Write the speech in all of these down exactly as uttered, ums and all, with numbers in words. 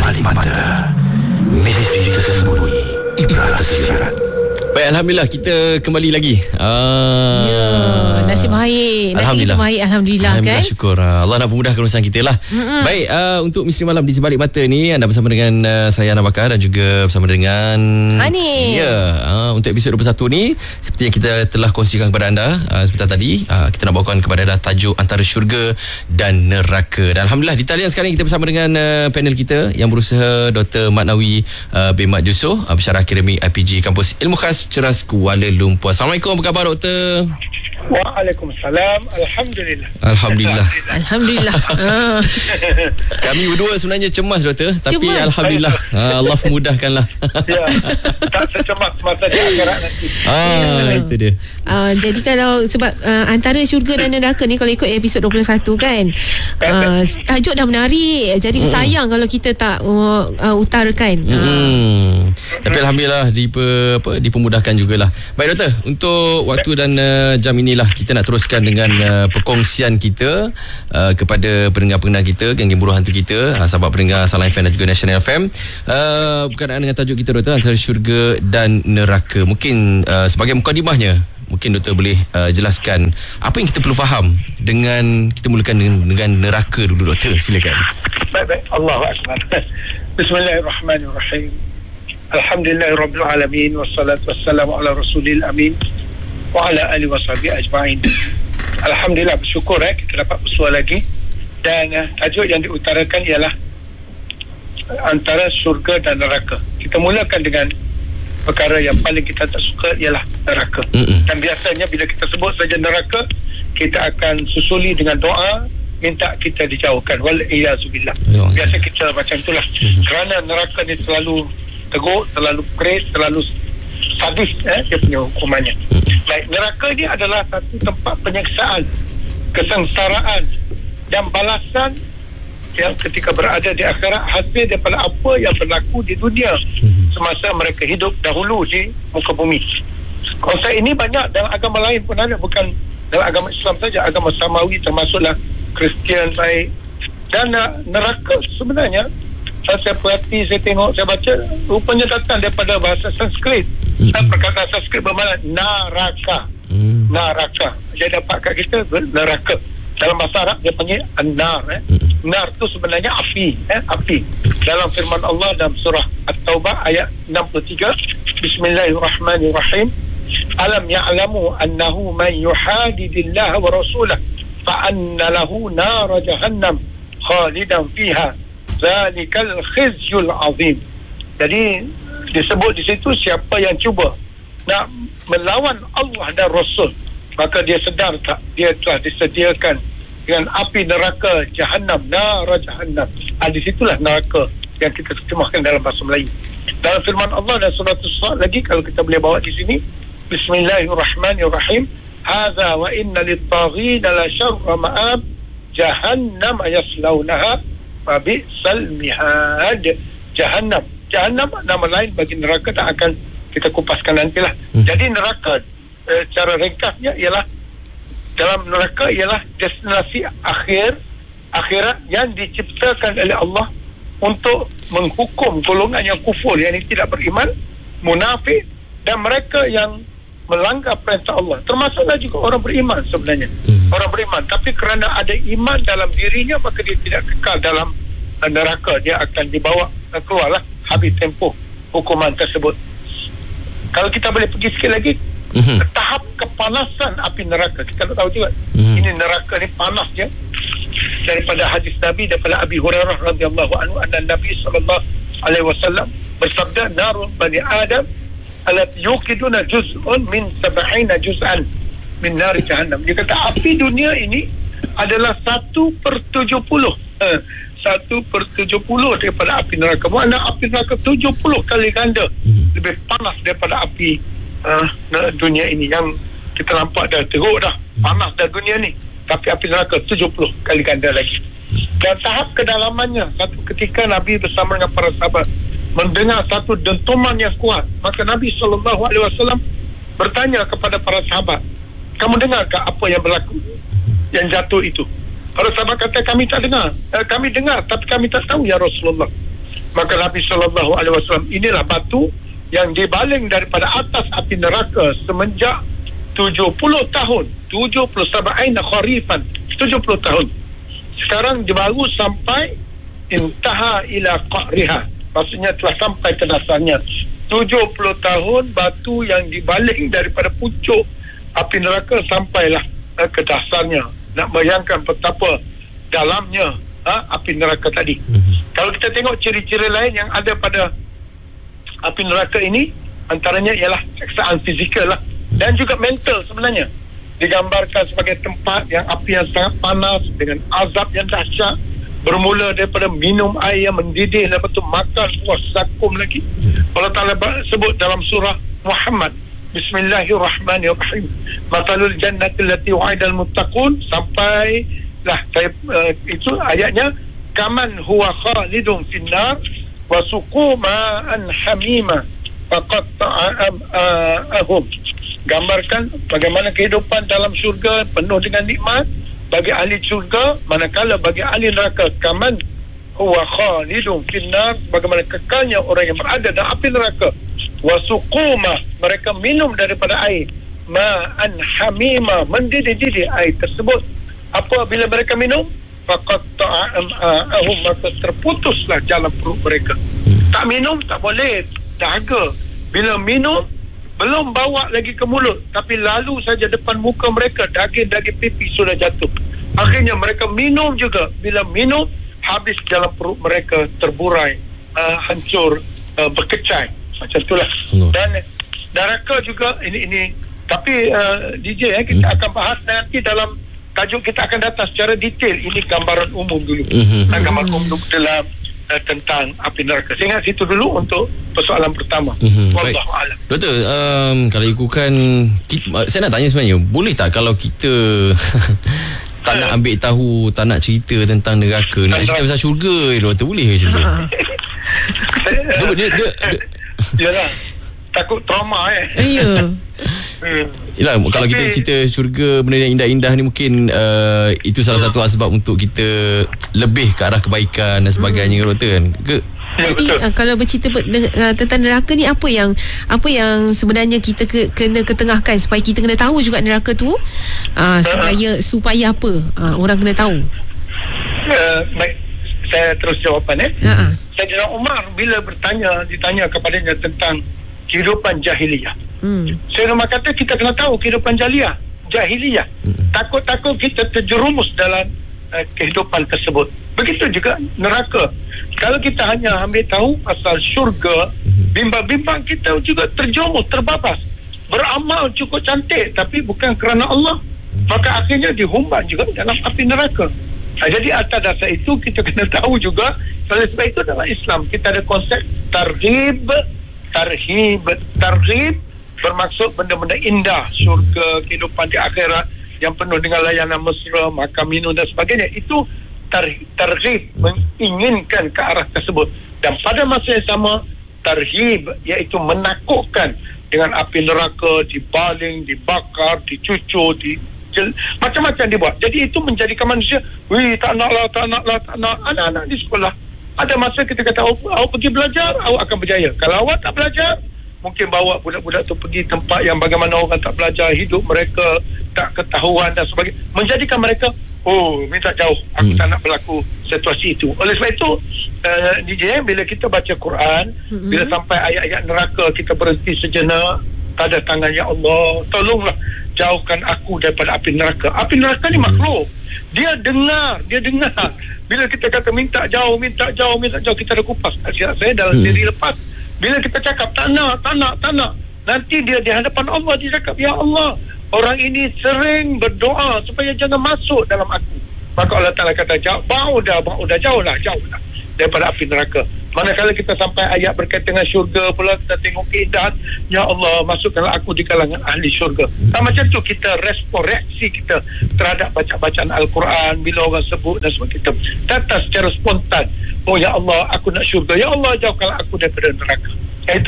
paling mata, misteri tersembunyi, ibrah tersirat. Baik, Alhamdulillah kita kembali lagi. Ah, ya, nasib baik. Alhamdulillah. Nasib baik, Alhamdulillah, Alhamdulillah kan. syukur. Allah nak memudahkan urusan kita lah. Mm-hmm. Baik, uh, untuk Misteri Malam di Sebalik Mata ni, anda bersama dengan uh, saya Ana Bakar dan juga bersama dengan Ani. Ya, uh, untuk episod dua puluh satu ni, seperti yang kita telah kongsikan kepada anda uh, sebentar tadi, uh, kita nak bawakan kepada anda tajuk antara syurga dan neraka. Dan Alhamdulillah di talian sekarang kita bersama dengan uh, panel kita yang berusaha Doktor Mat Nawi uh, bin Mat Yusof, uh, Pensyarah Akademik I P G Kampus Ilmu Khas Ceras Kuala Lumpur. Assalamualaikum, apa khabar Doktor? Waalaikumsalam. Alhamdulillah. Alhamdulillah. Alhamdulillah. ah. Kami berdua sebenarnya cemas Doktor, tapi Cemas. Alhamdulillah ah, Allah memudahkanlah. Ya, tak secemas masa di akhirat nanti. Ah, itu dia. Uh, jadi kalau sebab uh, antara syurga dan neraka ni, kalau ikut episod dua puluh satu kan, uh, tajuk dah menarik. Jadi mm. sayang kalau kita tak uh, uh, utarakan. Mm. Uh. Tapi Alhamdulillah dipe, apa, dipermudahkan jugalah. Baik Doktor, untuk waktu dan uh, jam inilah kita nak teruskan dengan uh, perkongsian kita uh, kepada pendengar-pendengar kita, geng-geng buruh hantu kita, uh, sahabat pendengar Salam F M dan juga National F M, uh, berkenaan dengan tajuk kita Doktor, antara syurga dan neraka. Mungkin uh, sebagai mukadimahnya, mungkin Doktor boleh uh, jelaskan apa yang kita perlu faham dengan, kita mulakan dengan, dengan neraka dulu Doktor, silakan. Baik-baik, Allahu Akbar. Bismillahirrahmanirrahim. Alhamdulillahirabbil alamin, wassalatu wassalamu ala rasulil amin wa ala alihi washabihi ajma'in. Alhamdulillah, bersyukur eh, kita dapat bersuara lagi. Dan uh, tajuk yang diutarakan ialah antara syurga dan neraka. Kita mulakan dengan perkara yang paling kita tak suka, ialah neraka. Mm-mm. Dan biasanya bila kita sebut saja neraka, kita akan susuli dengan doa minta kita dijauhkan. Wal-iyazubillah. Biasa kita macam itulah. Mm-hmm. Kerana neraka ni selalu teruk, terlalu keras, terlalu sadis eh, dia punya hukumannya. Mm-hmm. Baik, neraka ni adalah satu tempat penyiksaan, kesengsaraan dan balasan yang ketika berada di akhirat, hasil daripada apa yang berlaku di dunia semasa mereka hidup dahulu di muka bumi. Konsep ini banyak dalam agama lain pun ada, bukan dalam agama Islam saja, agama Samawi termasuklah Kristian baik. Dan uh, neraka sebenarnya, saya perhati, saya tengok, saya baca, rupanya datang daripada bahasa Sanskrit. Dan perkataan Sanskrit bermakna naraka. Mm. Naraka. Dia dapat kat kita neraka. Dalam bahasa Arab dia panggil an-nar. Eh. Nar tu sebenarnya api. Eh. Api. Dalam firman Allah dalam surah At-Taubah ayat enam puluh tiga. Bismillahirrahmanirrahim. Alam ya'lamu annahu man yuhadidillaha wa rasulah fa'anna lahu nara jahannam khalidan fiha. Zalikal khizyul azim. Jadi disebut di situ, siapa yang cuba nak melawan Allah dan Rasul, maka dia sedar tak, dia telah disediakan dengan api neraka jahannam, nara jahannam. Ah, di situlah neraka yang kita terjemahkan dalam bahasa Melayu. Dalam firman Allah dan surah As-Sad lagi, kalau kita boleh bawa di sini, Bismillahirrahmanirrahim. Hadza wa inna lit-taghina la syarra ma'ab jahannam yaslaunaha wa bi'sal mihad. Jahannam. Jahannam nama lain bagi neraka, tak akan kita kupaskan nantilah. Hmm. Jadi neraka eh, cara ringkasnya ialah, dalam neraka ialah destinasi akhir akhirat yang diciptakan oleh Allah untuk menghukum golongan yang kufur, yang tidak beriman, munafik dan mereka yang melanggar perintah Allah. Termasuklah juga orang beriman sebenarnya. Hmm. Orang beriman, tapi kerana ada iman dalam dirinya, maka dia tidak kekal dalam uh, neraka. Dia akan dibawa uh, keluarlah habis tempoh hukuman tersebut. Kalau kita boleh pergi sikit lagi, mm-hmm. tahap kepanasan api neraka, kita tak tahu juga. Mm-hmm. Ini neraka ni panas je. Daripada hadis Nabi, daripada Abi Hurairah radhiyallahu anhu, anna Nabi sallallahu alaihi wasallam bersabda, narun bani Adam alat yuqiduna juz'un min sab'ina juz'an min nar jahannam. Dia kata api dunia ini adalah satu per tujuh puluh. Eh, satu per tujuh puluh daripada api neraka. Maknanya api neraka tujuh puluh kali ganda hmm. lebih panas daripada api uh, dunia ini. Yang kita nampak dah teruk dah, panas dah dunia ni. Tapi api neraka tujuh puluh kali ganda lagi. Dan tahap kedalamannya, satu ketika Nabi bersama dengan para sahabat mendengar satu dentuman yang kuat. Maka Nabi sallallahu alaihi wasallam bertanya kepada para sahabat, kamu dengarkah apa yang berlaku, yang jatuh itu? Para sahabat kata, kami tak dengar. Eh, kami dengar, tapi kami tak tahu ya Rasulullah. Maka Nabi sallallahu alaihi wasallam, inilah batu yang dibaling daripada atas api neraka semenjak tujuh puluh tahun, tujuh puluh sab'ina kharifan, tujuh puluh tahun. Sekarang dia baru sampai intaha ila qa'riha, maksudnya telah sampai ke dasarnya. tujuh puluh tahun batu yang dibaling daripada pucuk api neraka sampailah uh, ke dasarnya. Nak bayangkan betapa dalamnya uh, api neraka tadi. Mm-hmm. Kalau kita tengok ciri-ciri lain yang ada pada api neraka ini, antaranya ialah seksaan fizikal lah, dan juga mental sebenarnya. Digambarkan sebagai tempat yang api yang sangat panas dengan azab yang dahsyat, bermula daripada minum air yang mendidih, lepas tu makan buah zakum lagi. Allah Ta'ala sebut dalam surah Muhammad, Bismillahirrahmanirrahim, Mathalul jannati allati wa'idal muttaqun, sampai lah uh, itu ayatnya, kaman huwa khalidun finnar wa suqu ma'an hamima faqatta'ahum. Gambarkan bagaimana kehidupan dalam syurga penuh dengan nikmat bagi ahli syurga, manakala bagi ahli neraka kaman huwa khalidun finnar, bagaimana kekalnya orang yang berada dalam api neraka. Wasuquma, mereka minum daripada air ma'an hamima, mendidih-didih air tersebut. Apabila mereka minum, faqatta'ahum, maka terputuslah jalan perut mereka. Tak minum tak boleh, dahaga. Bila minum belum bawa lagi ke mulut, tapi lalu saja depan muka mereka daging-daging pipi sudah jatuh. Akhirnya mereka minum juga. Bila minum, habis dalam perut mereka, terburai, uh, hancur, uh, berkecai. Macam itulah. Dan neraka juga ini ini. Tapi uh, D J eh, kita hmm. akan bahas nanti dalam tajuk kita akan datang secara detail. Ini gambaran umum dulu. Hmm. Gambaran umum dalam Uh, tentang api neraka. Saya ingat situ dulu untuk persoalan pertama. Mm-hmm. Wallahu a'lam. Doktor, um, kalau ikutkan kita, saya nak tanya sebenarnya, boleh tak kalau kita tak nak ambil tahu, tak nak cerita tentang neraka, nak cerita pasal syurga, doktor, boleh ke macam tu? dia, dia, dia, dia. Yalah, takut trauma eh. Ya. Yelah, kalau kita cerita syurga, benda yang indah-indah ni, mungkin uh, itu salah satu asbab untuk kita lebih ke arah kebaikan dan sebagainya, hmm. doktor kan? Ke? Ya, jadi uh, kalau bercerita ber, uh, tentang neraka ni, apa yang apa yang sebenarnya kita ke, kena ketengahkan supaya kita kena tahu juga neraka tu, uh, supaya supaya apa uh, orang kena tahu. Uh, baik, saya terus jawapan eh. Uh-huh. Saidina Umar bila bertanya ditanya kepadanya tentang kehidupan jahiliyah. Hmm. Sayyidina Umar kata kita kena tahu kehidupan jahiliyah. Jahiliyah. Hmm. Takut-takut kita terjerumus dalam uh, kehidupan tersebut. Begitu juga neraka. Kalau kita hanya ambil tahu asal syurga, hmm. bimbang-bimbang kita juga terjerumus, terbabas. Beramal cukup cantik tapi bukan kerana Allah, hmm. maka akhirnya dihumban juga dalam api neraka. Nah, jadi atas dasar itu kita kena tahu juga. Oleh sebab itu dalam Islam kita ada konsep targhib, tarhib. Targhib bermaksud benda-benda indah, syurga, kehidupan di akhirat yang penuh dengan layanan mesra, makan minum dan sebagainya. Itu tar- targhib, menginginkan ke arah tersebut. Dan pada masa yang sama, tarhib, iaitu menakutkan dengan api neraka, dibaling, dibakar, dicucur, di jel, macam-macam dibuat. Jadi itu menjadikan manusia, wih, tak naklah, tak naklah, tak nak. Anak-anak di sekolah, ada masa kita kata, awak, awak pergi belajar, awak akan berjaya. Kalau awak tak belajar, mungkin bawa budak-budak tu pergi tempat yang bagaimana orang tak belajar, hidup mereka tak ketahuan dan sebagainya, menjadikan mereka, oh, minta jauh, aku hmm. tak nak berlaku situasi itu. Oleh sebab itu, uh, D J, bila kita baca Quran, hmm. bila sampai ayat-ayat neraka, kita berhenti sejenak, tada tangan, ya Allah, tolonglah jauhkan aku daripada api neraka. Api neraka ni makhluk, dia dengar, dia dengar. Bila kita kata minta jauh, minta jauh, minta jauh, kita dah kupas nasihat saya dalam hmm. diri lepas. Bila kita cakap tak nak, tak nak, tak nak, nanti dia di hadapan Allah, dia cakap, ya Allah, orang ini sering berdoa supaya jangan masuk dalam aku. Maka Allah Ta'ala kata, jauh, bau dah, bau dah, jauh lah, jauh lah daripada api neraka. Manakala kita sampai ayat berkaitan dengan syurga pula, kita tengok keindahan, ya Allah, masukkanlah aku di kalangan ahli syurga. Nah, macam tu kita respon, reaksi kita terhadap baca-bacaan Al-Quran. Bila orang sebut dan sebagainya, kita kata secara spontan, oh ya Allah, aku nak syurga, ya Allah, jauhkanlah aku daripada neraka. Eh, itulah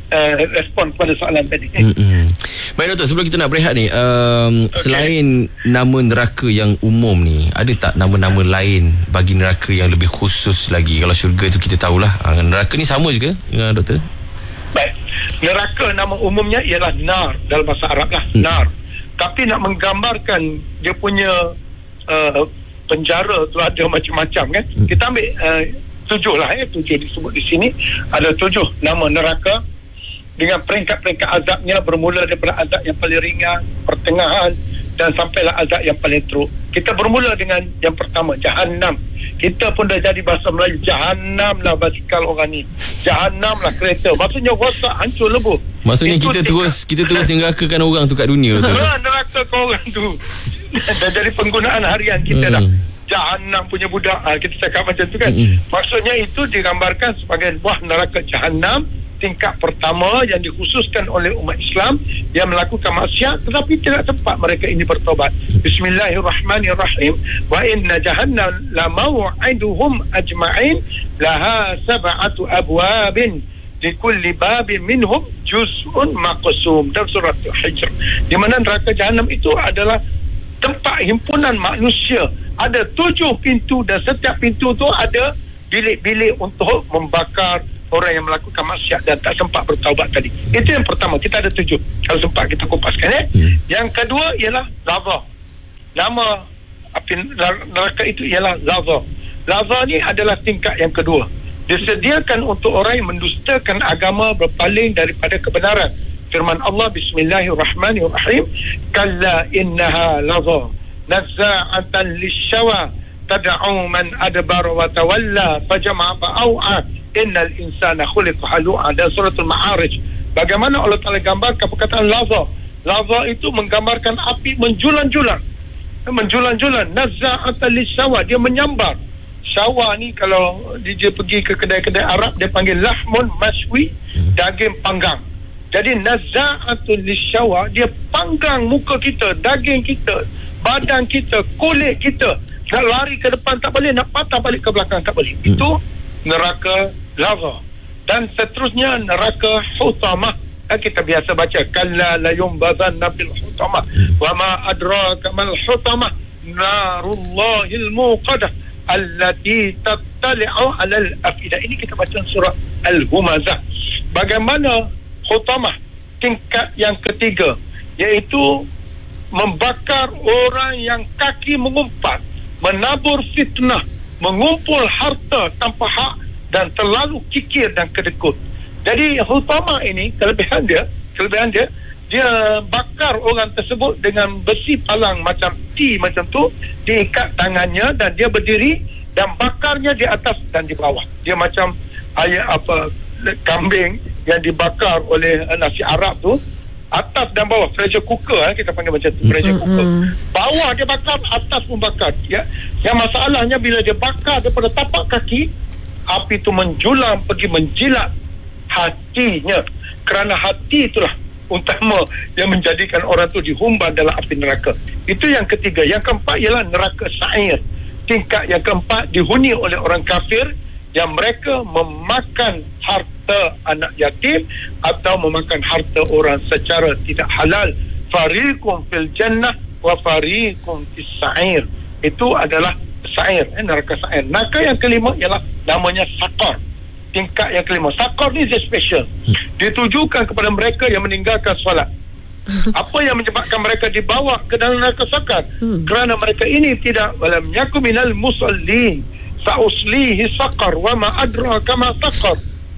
uh, respon kepada soalan tadi. Mm-mm. Baik doktor, sebelum kita nak berehat ni, um, okay. selain nama neraka yang umum ni, ada tak nama-nama lain bagi neraka yang lebih khusus lagi? Kalau syurga tu kita tahulah, uh, neraka ni sama juga uh, doktor? Baik, neraka nama umumnya ialah nar dalam bahasa Arab lah, hmm. nar. Tapi nak menggambarkan dia punya uh, penjara tu ada macam-macam kan. Hmm. Kita ambil uh, tujuh lah eh, tujuh disebut di sini. Ada tujuh nama neraka dengan peringkat-peringkat azabnya, bermula daripada azab yang paling ringan, pertengahan dan sampailah azab yang paling teruk. Kita bermula dengan yang pertama, Jahannam. Kita pun dah jadi bahasa Melayu, Jahannam lah basikal orang ni, Jahannam lah kereta. Maksudnya rosak, hancur lebuh. Maksudnya itu kita tingkat. terus kita terus nerakakan orang tu kat dunia tu. Ha, nerakakan orang tu. Dah jadi penggunaan harian kita hmm. dah. Jahannam punya budak, ha, kita cakap macam tu kan. Hmm. Maksudnya itu digambarkan sebagai buah neraka Jahannam, tingkat pertama yang dikhususkan oleh umat Islam yang melakukan maksiat tetapi tidak sempat mereka ini bertobat. Bismillahirrahmanirrahim. Wa inna jahannam la maw'iduhum ajma'in laha sab'atu abwabin likulli babin minhum juz'un maqsum. Dalam surah Al-Hijr, di mana neraka Jahannam itu adalah tempat himpunan manusia. Ada tujuh pintu dan setiap pintu tu ada bilik-bilik untuk membakar orang yang melakukan maksiat dan tak sempat bertaubat tadi. Itu yang pertama. Kita ada tujuh. Kalau sempat kita kupaskan eh. Hmm. Yang kedua ialah Laza. Nama api neraka itu ialah Laza. Laza ni adalah tingkat yang kedua. Disediakan untuk orang yang mendustakan agama, berpaling daripada kebenaran. Firman Allah, Bismillahirrahmanirrahim, Kalla innaha Laza nazza'atan lisyawa tad'u man adbar wa tawalla fajama'a fa'au'a innal insana khuliqa halu'a. Dan surah Al-Ma'arij, bagaimana Allah Ta'ala gambarkan perkataan Laza. Laza itu menggambarkan api menjulang-julang, menjulang-julang. Nazza'atan lisyawa, dia menyambar. Syawa ni kalau dia pergi ke kedai-kedai Arab, dia panggil lahmun maswi, daging panggang. Jadi nazza'atul lisyawa, dia panggang muka kita, daging kita, badan kita, kulit kita. Nak lari ke depan tak boleh, nak patah balik ke belakang tak boleh. hmm. Itu neraka Laza. Dan seterusnya neraka Hutamah. Kita biasa baca kalla la yumbazanna fil Hutamah, hmm. wa ma adraka mal Hutamah narullahil muqadah allati tattali'u 'alal afidah. Ini kita baca surah Al-Humazah. Bagaimana Hutamah tingkat yang ketiga, iaitu membakar orang yang kaki mengumpat, menabur fitnah, mengumpul harta tanpa hak dan terlalu kikir dan kedekut. Jadi Hutamah ini kelebihan dia, kelebihan dia dia bakar orang tersebut dengan besi palang macam T macam tu, diikat tangannya dan dia berdiri dan bakarnya di atas dan di bawah. Dia macam ayat apa kambing yang dibakar oleh nasi Arab tu, atas dan bawah, pressure cooker eh, kita panggil macam tu, pressure cooker. Bawah dia bakar, atas pun bakar. Ya, yang masalahnya bila dia bakar daripada tapak kaki, api tu menjulang pergi menjilat hatinya. Kerana hati itulah utama yang menjadikan orang tu dihumban dalam api neraka. Itu yang ketiga. Yang keempat ialah neraka Sa'ir. Tingkat yang keempat dihuni oleh orang kafir yang mereka memakan harta anak yatim atau memakan harta orang secara tidak halal. Fariqum fil jannah wa fariqum fis Sa'ir. Itu adalah Sa'ir, eh, neraka Sa'ir. Neraka yang kelima ialah namanya Saqar. Tingkat yang kelima. Saqar ni dia special. Ditujukan kepada mereka yang meninggalkan solat. Apa yang menyebabkan mereka dibawa ke dalam neraka Saqar? Hmm. Kerana mereka ini tidak walam yakum minal musallin sa'uslihi Saqar wa ma adraka ma Saqar.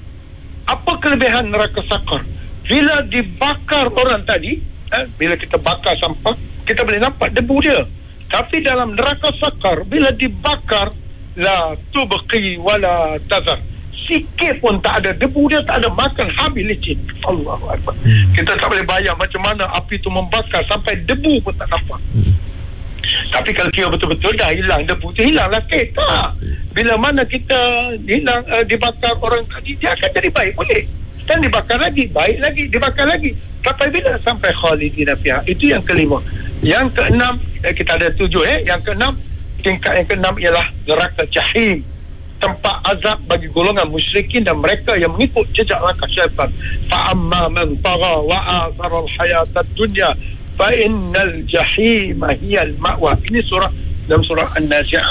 Apa kelebihan neraka Saqar? Bila dibakar orang tadi, eh, bila kita bakar sampah, kita boleh nampak debu dia. Tapi dalam neraka Saqar, bila dibakar, la tubqi wala tazar, sikit pun tak ada, debu dia tak ada, makan habis licin. Allahu Akbar. Hmm. Kita tak boleh bayang macam mana api tu membakar sampai debu pun tak nampak. Hmm. Tapi kalau kira betul-betul dah hilang debu tu, hilanglah kek tak. Bila mana kita hilang uh, dibakar orang tadi, dia akan jadi baik boleh. Dan dibakar lagi, baik lagi, dibakar lagi. Sampai bila? Sampai khalidina fiha. Itu yang kelima. Yang keenam, eh, kita ada tujuh eh. Yang keenam, tingkat yang keenam ialah neraka Jahim. tempat azab bagi golongan musyrikin dan mereka yang mengikut jejak langkah syaitan. Fa amma man tagha wa athara al-hayata ad-dunya fa innal jahima hiyal ma'wa. Ini surah dalam surah An-Nazi'ah.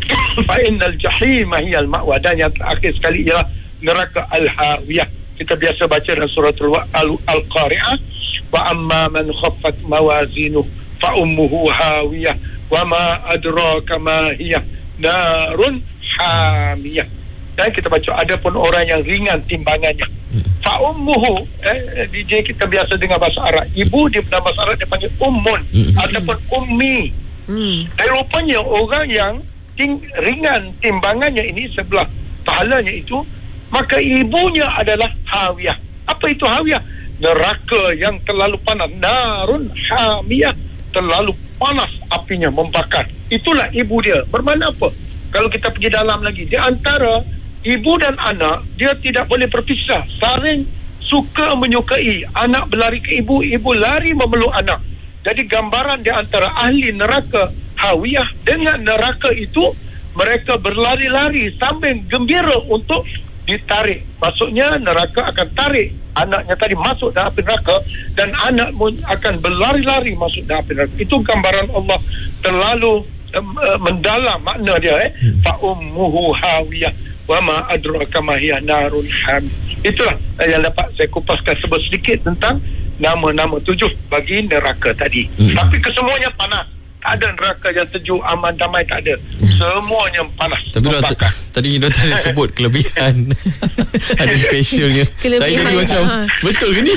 Fa innal jahima hiyal ma'wa, dan yang terakhir sekali ialah neraka al-hawiyah. Kita biasa baca dalam surah Al-Qari'ah, wa amma man khaffat mawazinuhu fa ummuhu hawiyah wa ma adraka ma hiya narun hamiyah. Dan kita baca ada pun orang yang ringan timbangannya. Fa ummuhu, eh, D J kita biasa dengar bahasa Arab, ibu dia dalam bahasa Arab dia panggil ummun ataupun ummi. Hmm. Dan rupanya orang yang ting, ringan timbangannya ini sebelah pahalanya itu, maka ibunya adalah hawiyah. Apa itu hawiyah? Neraka yang terlalu panas. Narun hamiyah, terlalu panas apinya membakar. Itulah ibu dia. Bermakna apa? Kalau kita pergi dalam lagi, di antara ibu dan anak, dia tidak boleh berpisah. Saling suka menyukai. Anak berlari ke ibu, ibu lari memeluk anak. Jadi gambaran di antara ahli neraka hawiyah dengan neraka itu, mereka berlari-lari sambil gembira untuk ditarik. Maksudnya neraka akan tarik anaknya tadi masuk dalam api neraka, dan anak pun akan berlari-lari masuk dalam api neraka. Itu gambaran Allah terlalu um, uh, mendalam makna dia. eh fa ummuhu hawiyah wa ma adraka ma hiya narun hamiyah. Itulah yang dapat saya kupaskan sebut sedikit tentang nama-nama tujuh bagi neraka tadi. Hmm. Tapi kesemuanya panas. Tak ada neraka yang sejuk, aman, damai, tak ada. Semuanya panas. Tapi doktor, tadi doktor sebut kelebihan. Ada specialnya. Saya jadi macam, ha. Betul ke ni?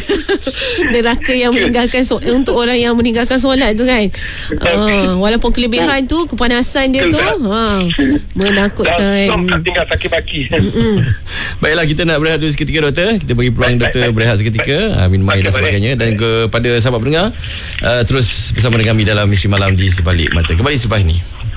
Neraka yang meninggalkan so- untuk orang yang meninggalkan solat tu kan. Ha, walaupun kelebihan tu, kepanasan dia tu ha, menakutkan. Dan tinggal sakit baki. Baiklah, kita nak berehat dulu seketika doktor. Kita bagi peluang baik, doktor baik, berehat seketika, ha, minum air dan sebagainya. Dan kepada sahabat pendengar, uh, terus bersama dengan kami dalam Misteri Malam di Sebalik Mata. Kembali selepas ini.